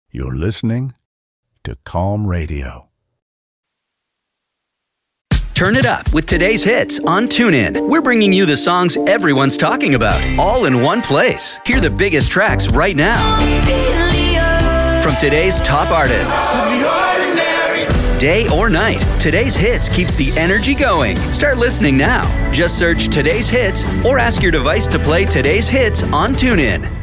You're listening to Calm Radio. Turn it up with today's hits on TuneIn. We're bringing you the songs everyone's talking about, all in one place. Hear the biggest tracks right now from today's top artists. Day or night, today's hits keeps the energy going. Start listening now. Just search today's hits or ask your device to play today's hits on TuneIn.